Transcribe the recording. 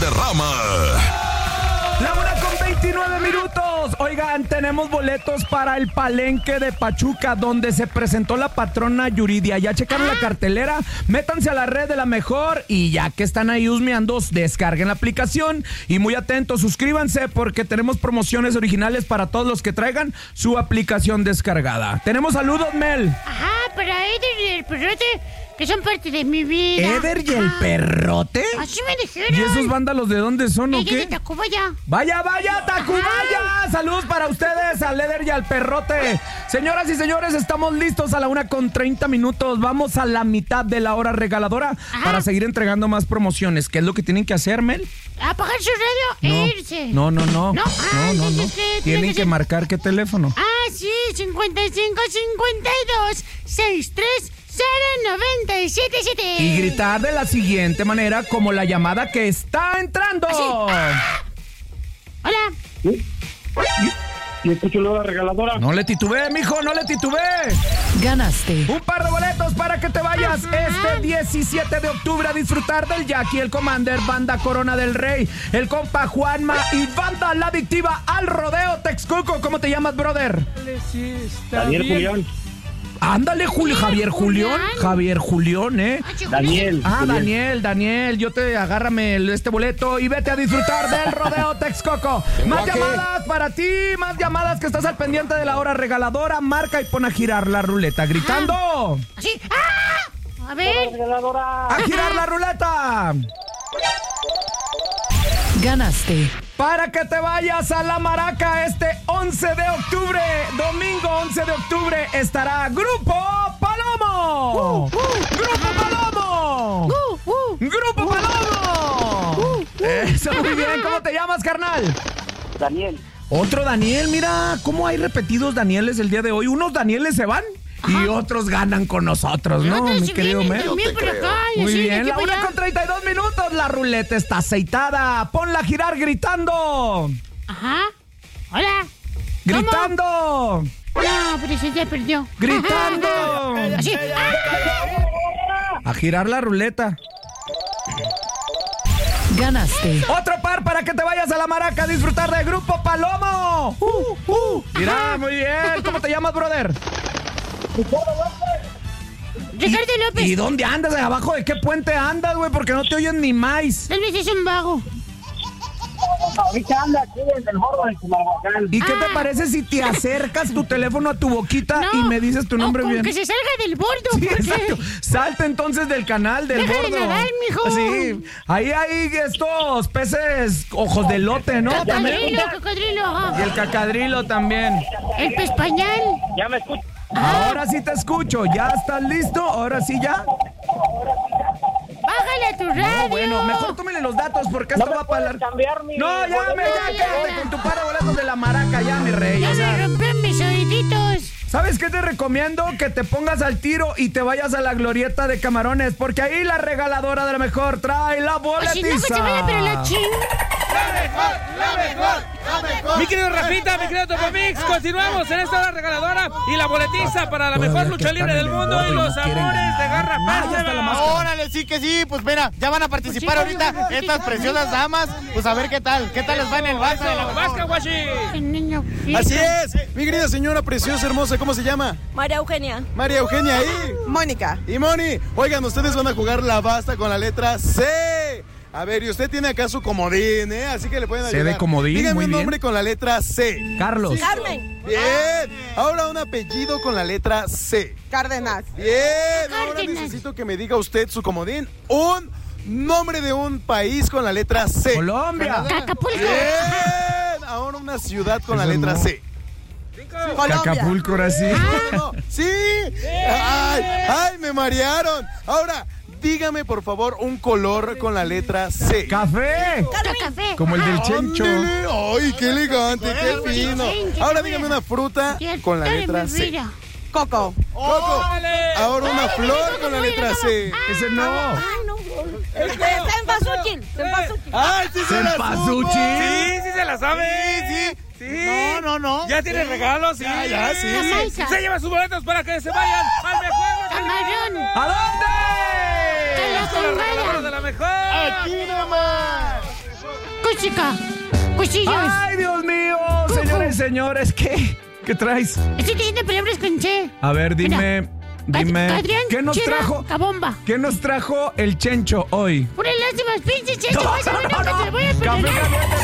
Valderrama. La 1:29 minutos. Oigan, tenemos boletos para el Palenque de Pachuca, donde se presentó la patrona Yuridia. Ya checaron la cartelera, métanse a la red de La Mejor y ya que están ahí husmeando, descarguen la aplicación y muy atentos, suscríbanse porque tenemos promociones originales para todos los que traigan su aplicación descargada. Tenemos saludos, Mel. Ajá, para Eder y el perrote, que son parte de mi vida. ¿Eder y el perrote? Así me dijeron. ¿Y esos vándalos de dónde son o Ella qué? de Tacubaya. ¡Vaya, Tacubaya! Saludos para ustedes, al Eder y al perrote. Señoras y señores, estamos listos a la 1:30 minutos. Vamos a la mitad de la hora regaladora para seguir entregando más promociones. ¿Qué es lo que tienen que hacer, Mel? Apagar su radio e irse. No. No. Tienen que marcar qué teléfono. Sí, 5552-630977. Y gritar de la siguiente manera, como la llamada que está entrando. Hola. Y escucho la regaladora. No le titubee, mijo, no le titubee. Ganaste Un par de boletos para que te vayas este 17 de octubre a disfrutar del Jackie, el Commander, Banda Corona del Rey, el compa Juanma y Banda La Adictiva al Rodeo Texcoco. ¿Cómo te llamas, brother? Daniel Julián. Ándale, Javier Julián, Daniel. Daniel, yo te agárrame este boleto y vete a disfrutar del Rodeo Texcoco. Más llamadas para ti, más llamadas que estás al pendiente de la hora regaladora. Marca y pon a girar la ruleta, gritando. Así. A ver. ¡A girar la ruleta! Ganaste. Para que te vayas a La Maraca este 11 de octubre, domingo 11 de octubre, estará Grupo Palomo. ¡Grupo Palomo! ¡Grupo Palomo! Eso, muy bien. ¿Cómo te llamas, carnal? Daniel. Otro Daniel, mira, ¿cómo hay repetidos Danieles el día de hoy? Unos Danieles se van y otros ganan con nosotros, ¿no, mi querido Mel? Muy bien, la 1:32 minutos, la ruleta está aceitada. Ponla a girar gritando. Hola. ¡Gritando! No, pero se ya perdió. ¡Gritando! Así. A girar la ruleta. Ganaste. Otro par para que te vayas a La Maraca a disfrutar de Grupo Palomo. Mira, muy bien. ¿Cómo te llamas, brother? Ricardo López. ¿Y dónde andas? ¿Abajo de qué puente andas, güey? Porque no te oyen ni más. Tal vez es un vago. Ahorita anda aquí en el morro de Comalhuacán. ¿Y qué te parece si te acercas tu teléfono a tu boquita y me dices tu nombre bien? Que se salga del bordo. Sí, exacto. Salta entonces del canal, del Déjale bordo. nadar, mijo. Sí. Ahí hay estos peces ojos de lote, ¿no? Cocodrilo. Y el cacadrilo también. El pez pañal. Ya me escucho. Ahora sí te escucho. ¿Ya estás listo? ¿Ahora sí ya? Bájale a tu radio. No, bueno, mejor tómele los datos porque esto va para cambiar mi No, ya, quédate con tu par de boletos de La Maraca, ya, mi rey. Ya me rompieron mis oíditos. ¿Sabes qué te recomiendo? Que te pongas al tiro y te vayas a la glorieta de Camarones, porque ahí la regaladora de La Mejor trae la boletiza. Si no, se vaya, pero la ching. La mejor. Mi querido Rafita, mi querido Topomix, continuamos en esta hora regaladora y la boletiza para la mejor lucha libre del mundo y los amores de Garra Pérez. Órale, sí que sí, pues mira, ya van a participar ahorita estas preciosas damas, pues a ver qué tal les va en el Vasca de la Vasca, guachi. Así es, mi querida señora preciosa, hermosa, ¿cómo se llama? María Eugenia. María Eugenia y Mónica. Y Moni, oigan, ustedes van a jugar la basta con la letra C. A ver, y usted tiene acá su comodín, Así que le pueden ayudar. C de comodín, dígame muy un bien. nombre con la letra C. Carlos. Carmen. Bien. Ahora un apellido con la letra C. Cárdenas. Bien. Ahora necesito que me diga usted su comodín. Un nombre de un país con la letra C. Colombia. Acapulco. Bien. Ahora una ciudad con la letra C. Colombia. Acapulco, ahora sí. No. Sí. Ay, me marearon. Ahora, dígame, por favor, un color con la letra C. ¡Café! Café. Como el del Chencho. Ándele. Ay, qué elegante, qué fino. Ahora dígame una fruta con la letra C. Coco. Coco. Ahora una flor con la letra C. Ese no. Cempasúchil. Ay, sí se la supo. Sí, se la sabe. Sí. No. Ya tiene regalos, sí. Ya, sí. Jamaica. Se lleva sus boletos para que se vayan al mejor. Camarón. ¿A dónde? Con la regaladora de La Mejor. Aquí nomás. acústica. Cuchillos. ¡Ay, Dios mío! Señores y señores, ¿qué traes? Estoy diciendo palabras con C. A ver, dime, Adrián, ¿qué nos Chira, trajo? Cabomba. ¿Qué nos trajo el Chencho hoy? Pura lástimas, pinche Chencho. Vas a ver, no, te voy a Café perdonar. Caliente